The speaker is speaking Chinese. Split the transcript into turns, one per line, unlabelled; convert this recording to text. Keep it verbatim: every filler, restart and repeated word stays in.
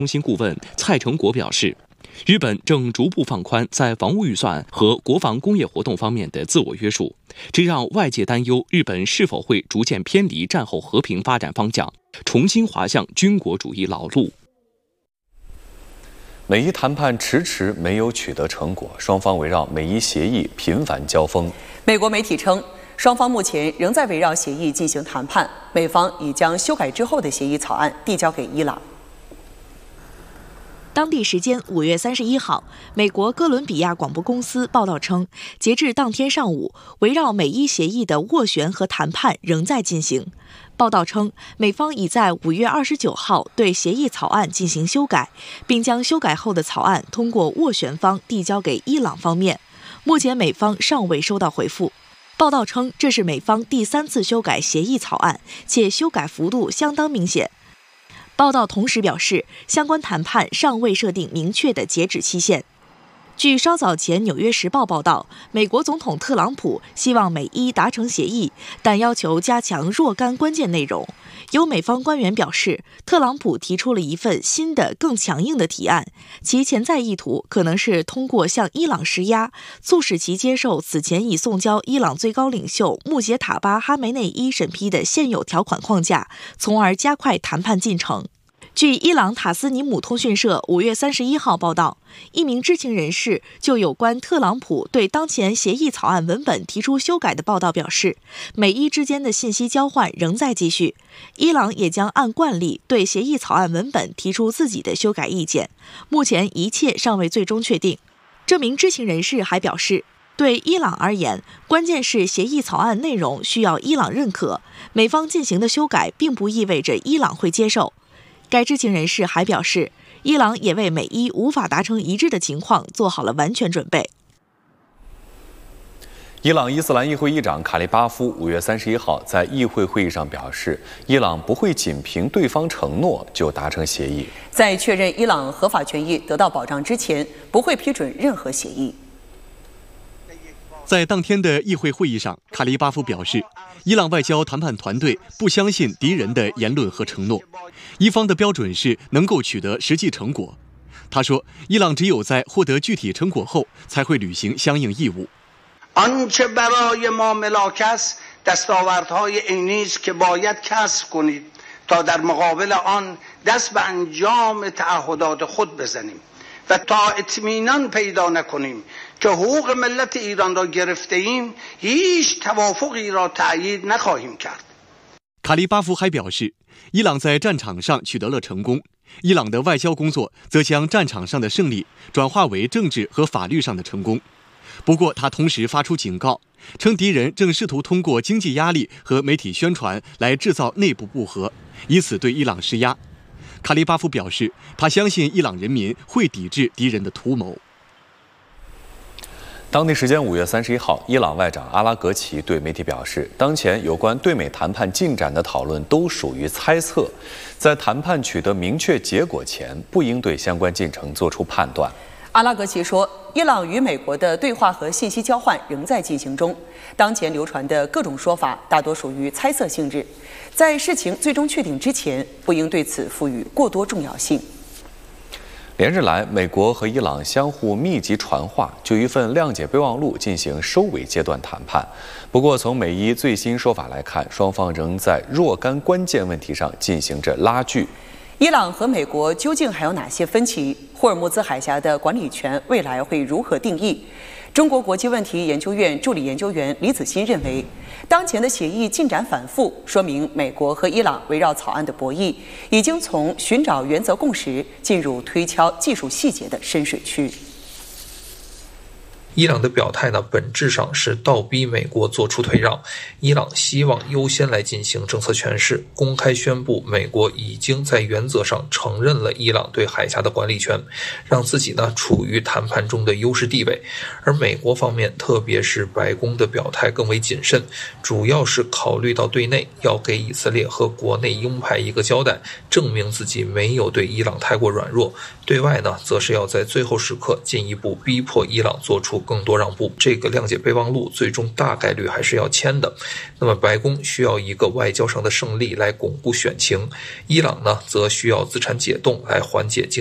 中心顾问蔡成国表示，日本正逐步放宽在防务预算和国防工业活动方面的自我约束，这让外界担忧日本是否会逐渐偏离战后和平发展方向，重新滑向军国主义老路。
美伊谈判迟迟没有取得成果，双方围绕美伊协议频繁交锋。
美国媒体称，双方目前仍在围绕协议进行谈判，美方已将修改之后的协议草案递交给伊朗。
当地时间五月三十一号，美国哥伦比亚广播公司报道称，截至当天上午，围绕美伊协议的斡旋和谈判仍在进行。报道称，美方已在五月二十九号对协议草案进行修改，并将修改后的草案通过斡旋方递交给伊朗方面。目前美方尚未收到回复。报道称，这是美方第三次修改协议草案，且修改幅度相当明显。报道同时表示，相关谈判尚未设定明确的截止期限。据稍早前《纽约时报》报道，美国总统特朗普希望美伊达成协议，但要求加强若干关键内容。有美方官员表示，特朗普提出了一份新的、更强硬的提案，其潜在意图可能是通过向伊朗施压，促使其接受此前已送交伊朗最高领袖穆杰塔巴·哈梅内伊审批的现有条款框架，从而加快谈判进程。据伊朗塔斯尼姆通讯社五月三十一号报道，一名知情人士就有关特朗普对当前协议草案文本提出修改的报道表示，美伊之间的信息交换仍在继续，伊朗也将按惯例对协议草案文本提出自己的修改意见，目前一切尚未最终确定。这名知情人士还表示，对伊朗而言，关键是协议草案内容需要伊朗认可，美方进行的修改并不意味着伊朗会接受。该知情人士还表示，伊朗也为美伊无法达成一致的情况做好了完全准备。
伊朗伊斯兰议会议长卡利巴夫五月三十一号在议会会议上表示，伊朗不会仅凭对方承诺就达成协议，
在确认伊朗合法权益得到保障之前，不会批准任何协议。
在当天的议会会议上，卡利巴夫表示，伊朗外交谈判团队不相信敌人的言论和承诺，伊方的标准是能够取得实际成果。他说，伊朗只有在获得具体成果后，才会履行相应义务。
آنچه برای ما ملاک است دستاوردهای عینی است که باید کسب کنید تا در مقابل آن دست به انجام تعهدات خود بزنیم و تا اطمینان پیدا نکنیم که حقوق ملت ایران را گرفته ایم هیچ توافقی را تأیید نخواهیم کرد。
卡利巴夫还表示，伊朗在战场上取得了成功，伊朗的外交工作则将战场上的胜利转化为政治和法律上的成功。不过，他同时发出警告，称敌人正试图通过经济压力和媒体宣传来制造内部不和，以此对伊朗施压。卡利巴夫表示，他相信伊朗人民会抵制敌人的图谋。
当地时间五月三十一号，伊朗外长阿拉格齐对媒体表示，当前有关对美谈判进展的讨论都属于猜测，在谈判取得明确结果前，不应对相关进程作出判断。
阿拉格齐说，伊朗与美国的对话和信息交换仍在进行中，当前流传的各种说法大多属于猜测性质，在事情最终确定之前，不应对此赋予过多重要性。
连日来，美国和伊朗相互密集传话，就一份谅解备忘录进行收尾阶段谈判。不过，从美伊最新说法来看，双方仍在若干关键问题上进行着拉锯。
伊朗和美国究竟还有哪些分歧？霍尔木兹海峡的管理权未来会如何定义？中国国际问题研究院助理研究员李子欣认为，当前的协议进展反复，说明美国和伊朗围绕草案的博弈已经从寻找原则共识进入推敲技术细节的深水区。
伊朗的表态呢，本质上是倒逼美国做出退让。伊朗希望优先来进行政策诠释，公开宣布美国已经在原则上承认了伊朗对海峡的管理权，让自己呢处于谈判中的优势地位。而美国方面，特别是白宫的表态更为谨慎，主要是考虑到对内要给以色列和国内鹰派一个交代，证明自己没有对伊朗太过软弱；对外呢，则是要在最后时刻进一步逼迫伊朗做出更多让步。这个谅解备忘录最终大概率还是要签的。那么白宫需要一个外交上的胜利来巩固选情，伊朗呢则需要资产解冻来缓解经